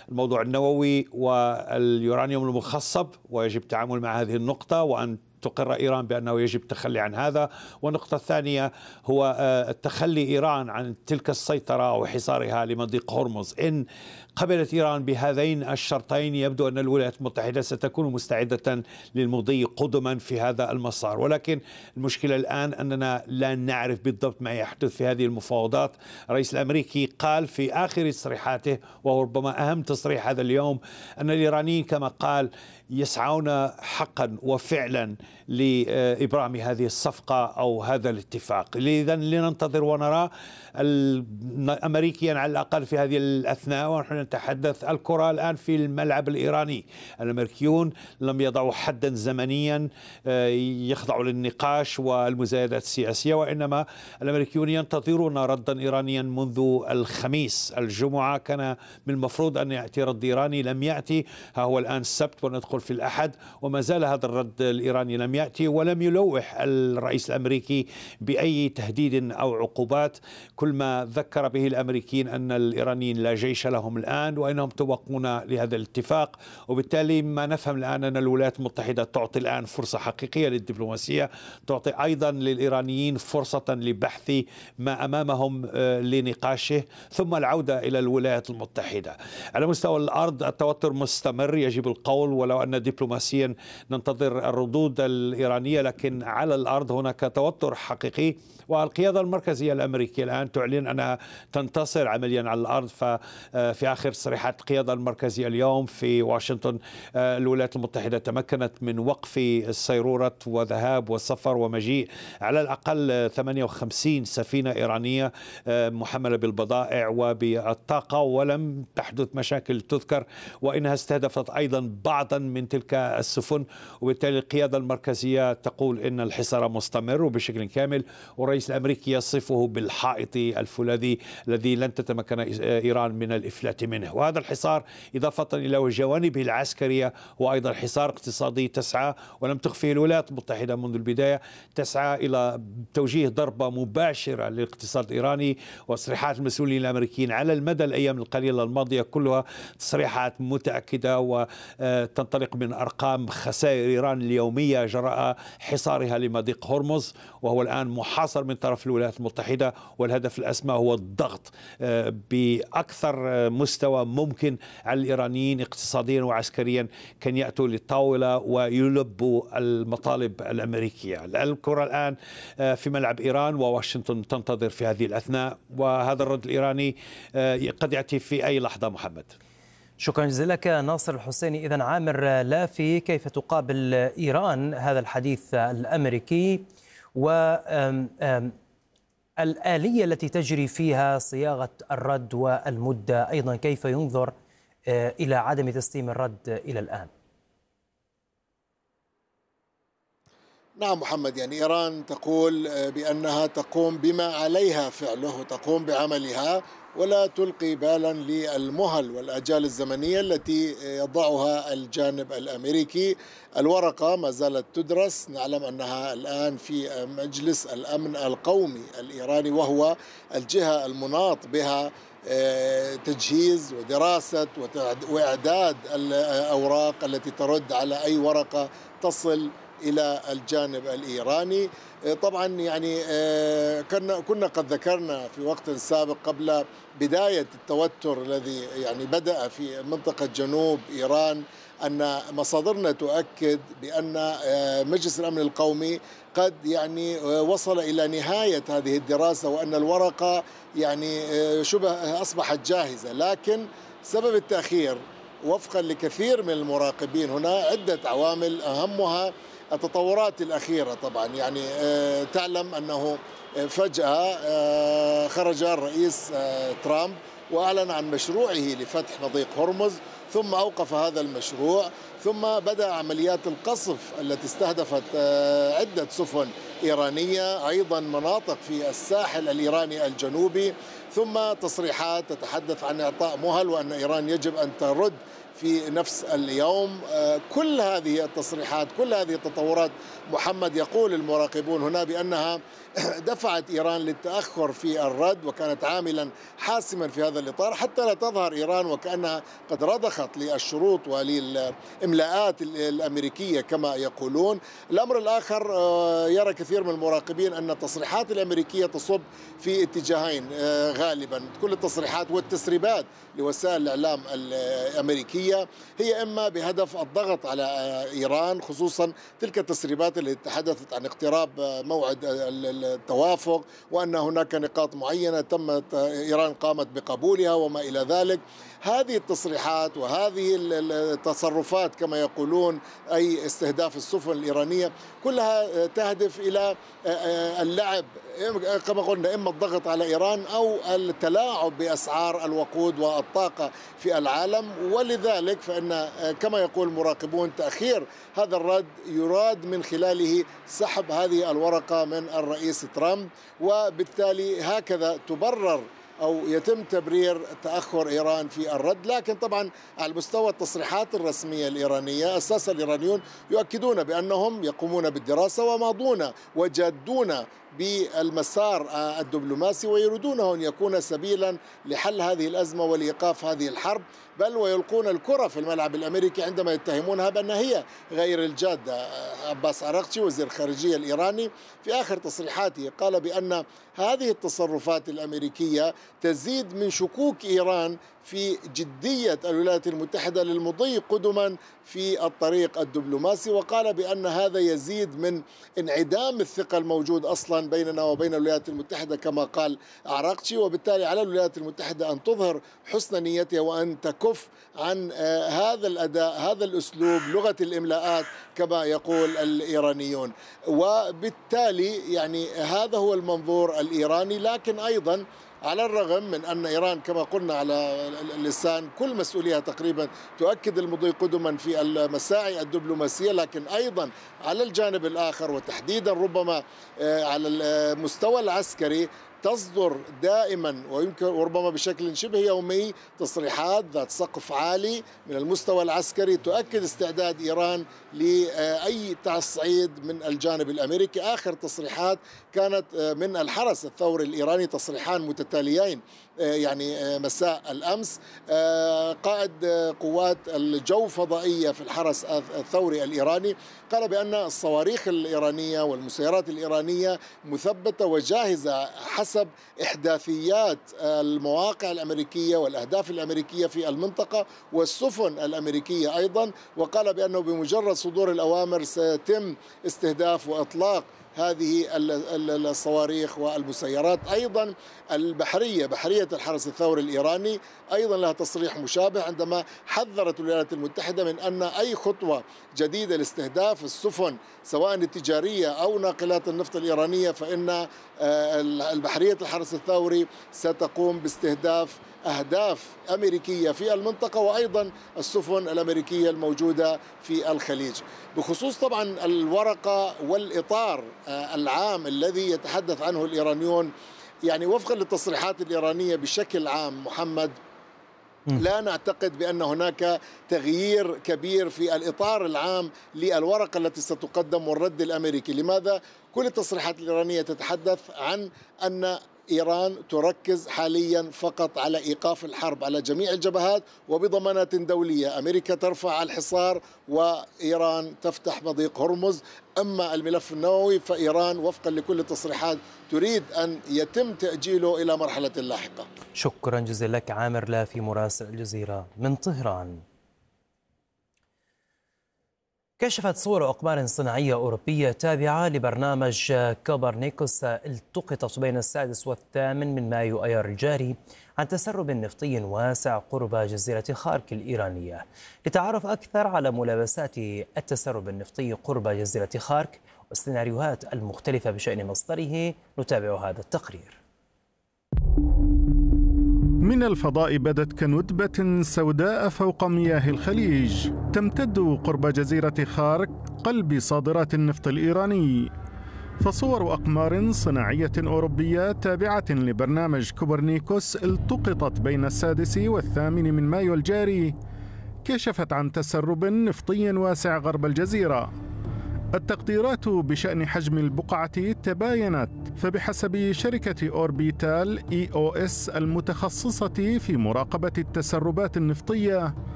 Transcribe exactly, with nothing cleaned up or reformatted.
الموضوع النووي واليورانيوم المخصب، ويجب التعامل مع هذه النقطة وأن تقر إيران بأنه يجب التخلي عن هذا. والنقطة الثانية هو التخلي إيران عن تلك السيطرة أو حصارها لمضيق هرمز. إن قبلت إيران بهذين الشرطين يبدو أن الولايات المتحدة ستكون مستعدة للمضي قدما في هذا المسار، ولكن المشكلة الآن أننا لا نعرف بالضبط ما يحدث في هذه المفاوضات. الرئيس الأمريكي قال في آخر تصريحاته، وهو ربما أهم تصريح هذا اليوم، أن الإيرانيين كما قال يسعون حقا وفعلا لإبرام هذه الصفقة أو هذا الاتفاق. لذا لننتظر ونرى. أمريكيا على الأقل في هذه الأثناء ونحن نتحدث الكرة الآن في الملعب الإيراني، الأمريكيون لم يضعوا حدا زمنيا يخضع للنقاش والمزايدات السياسية، وإنما الأمريكيون ينتظرون ردا إيرانيا منذ الخميس. الجمعة كان من المفروض أن يأتي رد إيراني، لم يأتي. ها هو الآن السبت وندخل في الأحد وما زال هذا الرد الإيراني لم يأتي، ولم يلوح الرئيس الأمريكي بأي تهديد أو عقوبات. كل ما ذكر به الأمريكيين أن الإيرانيين لا جيش لهم الآن وأنهم توقون لهذا الاتفاق. وبالتالي ما نفهم الآن أن الولايات المتحدة تعطي الآن فرصة حقيقية للدبلوماسية، تعطي أيضا للإيرانيين فرصة لبحث ما أمامهم لنقاشه ثم العودة إلى الولايات المتحدة. على مستوى الأرض التوتر مستمر يجب القول، ولو أن دبلوماسيا ننتظر الردود الإيرانية، لكن على الأرض هناك توتر حقيقي. والقيادة المركزية الأمريكية الآن تعلن أنها تنتصر عمليا على الأرض. ففي آخر تصريحات القيادة المركزية اليوم في واشنطن، الولايات المتحدة تمكنت من وقف السيرورة وذهاب وسفر ومجيء على الأقل ثمانية وخمسين سفينة إيرانية محملة بالبضائع وبالطاقة، ولم تحدث مشاكل تذكر، وإنها استهدفت أيضا بعضا من تلك السفن. وبالتالي القيادة المركزية تقول إن الحصار مستمر وبشكل كامل، والرئيس الأمريكي يصفه بالحائط الفولاذي الذي لن تتمكن إيران من الإفلات منه. وهذا الحصار إضافة إلى جوانبه العسكرية هو أيضا حصار اقتصادي. تسعى، ولم تخفيه الولايات المتحدة منذ البداية، تسعى إلى توجيه ضربة مباشرة للاقتصاد الإيراني. وتصريحات المسؤولين الأمريكيين على المدى الأيام القليلة الماضية كلها تصريحات متأكدة وتنطلق من أرقام خسائر إيران اليومية جراء حصارها لمضيق هرمز، وهو الآن محاصر من طرف الولايات المتحدة. والهدف الأسمى هو الضغط بأكثر مستوى ممكن على الإيرانيين اقتصاديا وعسكريا، كان يأتوا للطاولة ويلبوا المطالب الأمريكية. الكرة الآن في ملعب إيران، وواشنطن تنتظر في هذه الأثناء، وهذا الرد الإيراني قد يأتي في أي لحظة. محمد، شكرا جزيلا لك ناصر الحسيني. إذن عامر لافي، كيف تقابل إيران هذا الحديث الأمريكي والآلية التي تجري فيها صياغة الرد والمدة؟ أيضا كيف ينظر إلى عدم تسليم الرد إلى الآن؟ نعم محمد، يعني إيران تقول بأنها تقوم بما عليها فعله وتقوم بعملها، ولا تلقي بالا للمهل والآجال الزمنية التي يضعها الجانب الأمريكي. الورقة ما زالت تدرس، نعلم أنها الآن في مجلس الأمن القومي الإيراني، وهو الجهة المناط بها تجهيز ودراسة وإعداد الأوراق التي ترد على أي ورقة تصل إلى الجانب الإيراني. طبعا يعني كنا كنا قد ذكرنا في وقت سابق قبل بداية التوتر الذي يعني بدأ في منطقة جنوب إيران أن مصادرنا تؤكد بأن مجلس الأمن القومي قد يعني وصل إلى نهاية هذه الدراسة، وأن الورقة يعني شبه أصبحت جاهزة. لكن سبب التأخير وفقا لكثير من المراقبين هنا عدة عوامل، أهمها التطورات الأخيرة. طبعا يعني تعلم أنه فجأة خرج الرئيس ترامب وأعلن عن مشروعه لفتح مضيق هرمز، ثم أوقف هذا المشروع، ثم بدأ عمليات القصف التي استهدفت عدة سفن إيرانية، أيضا مناطق في الساحل الإيراني الجنوبي، ثم تصريحات تتحدث عن إعطاء مهل وأن إيران يجب أن ترد في نفس اليوم. كل هذه التصريحات، كل هذه التطورات محمد، يقول المراقبون هنا بأنها دفعت إيران للتأخر في الرد، وكانت عاملا حاسما في هذا الإطار حتى لا تظهر إيران وكأنها قد رضخت للشروط وللإملاءات الأمريكية كما يقولون. الأمر الآخر، يرى كثير من المراقبين أن التصريحات الأمريكية تصب في اتجاهين غالبا. كل التصريحات والتسريبات لوسائل الإعلام الأمريكية هي إما بهدف الضغط على إيران، خصوصا تلك التسريبات التي تحدثت عن اقتراب موعد التوافق، وأن هناك نقاط معينة تمت إيران قامت بقبولها وما إلى ذلك. هذه التصريحات وهذه التصرفات كما يقولون، أي استهداف السفن الإيرانية، كلها تهدف إلى اللعب كما قلنا، إما الضغط على إيران أو التلاعب بأسعار الوقود والطاقة في العالم. ولذلك فإن كما يقول المراقبون تأخير هذا الرد يراد من خلاله سحب هذه الورقة من الرئيس ترامب، وبالتالي هكذا تبرر أو يتم تبرير تأخر إيران في الرد. لكن طبعا على مستوى التصريحات الرسمية الإيرانية، أساس الإيرانيون يؤكدون بأنهم يقومون بالدراسة وماضون وجادون بالمسار الدبلوماسي، ويريدونه أن يكون سبيلا لحل هذه الأزمة ولإيقاف هذه الحرب، بل ويلقون الكرة في الملعب الأمريكي عندما يتهمونها بأنها هي غير الجادة. عباس عراقجي وزير الخارجية الإيراني في آخر تصريحاته قال بأن هذه التصرفات الأمريكية تزيد من شكوك إيران في جدية الولايات المتحدة للمضي قدما في الطريق الدبلوماسي، وقال بأن هذا يزيد من انعدام الثقة الموجود أصلا بيننا وبين الولايات المتحدة كما قال عراقجي. وبالتالي على الولايات المتحدة أن تظهر حسن نيتها وأن تكف عن هذا الأداء، هذا الأسلوب، لغة الإملاءات كما يقول الإيرانيون. وبالتالي يعني هذا هو المنظور الإيراني. لكن أيضا على الرغم من أن إيران كما قلنا على اللسان كل مسؤوليها تقريبا تؤكد المضي قدما في المساعي الدبلوماسية، لكن أيضا على الجانب الآخر وتحديدا ربما على المستوى العسكري تصدر دائما ويمكن وربما بشكل شبه يومي تصريحات ذات سقف عالي من المستوى العسكري تؤكد استعداد إيران لأي تصعيد من الجانب الأمريكي. آخر تصريحات كانت من الحرس الثوري الإيراني، تصريحان متتاليين يعني مساء الأمس. قائد قوات الجو فضائية في الحرس الثوري الإيراني قال بأن الصواريخ الإيرانية والمسيرات الإيرانية مثبتة وجاهزة حسب إحداثيات المواقع الأمريكية والأهداف الأمريكية في المنطقة والسفن الأمريكية أيضا. وقال بأنه بمجرد صدور الأوامر سيتم استهداف وإطلاق هذه الصواريخ والمسيرات. أيضا البحرية، بحرية الحرس الثوري الإيراني أيضا لها تصريح مشابه عندما حذرت الولايات المتحدة من أن أي خطوة جديدة لاستهداف السفن سواء التجارية أو ناقلات النفط الإيرانية فإن البحرية الحرس الثوري ستقوم باستهداف أهداف أمريكية في المنطقة وأيضا السفن الأمريكية الموجودة في الخليج. بخصوص طبعا الورقة والإطار العام الذي يتحدث عنه الإيرانيون، يعني وفقا للتصريحات الإيرانية بشكل عام محمد لا نعتقد بأن هناك تغيير كبير في الإطار العام للورقة التي ستقدم والرد الأمريكي. لماذا؟ كل التصريحات الإيرانية تتحدث عن أن إيران تركز حاليا فقط على إيقاف الحرب على جميع الجبهات وبضمانات دولية. أمريكا ترفع الحصار وإيران تفتح مضيق هرمز. أما الملف النووي فإيران وفقا لكل التصريحات تريد أن يتم تأجيله إلى مرحلة لاحقة. شكرا جزيلا لك عامر لافي مراسل الجزيرة من طهران. كشفت صور أقمار صناعية أوروبية تابعة لبرنامج كوبرنيكوس التقطت بين السادس والثامن من مايو أيار الجاري عن تسرب نفطي واسع قرب جزيرة خارك الإيرانية. لتعرف أكثر على ملابسات التسرب النفطي قرب جزيرة خارك والسيناريوهات المختلفة بشأن مصدره نتابع هذا التقرير. من الفضاء بدت كندبة سوداء فوق مياه الخليج تمتد قرب جزيرة خارك قلب صادرات النفط الإيراني. فصور أقمار صناعية أوروبية تابعة لبرنامج كوبرنيكوس التقطت بين السادس والثامن من مايو الجاري كشفت عن تسرب نفطي واسع غرب الجزيرة. التقديرات بشأن حجم البقعة تباينت، فبحسب شركة أوربيتال إي أو إس المتخصصة في مراقبة التسربات النفطية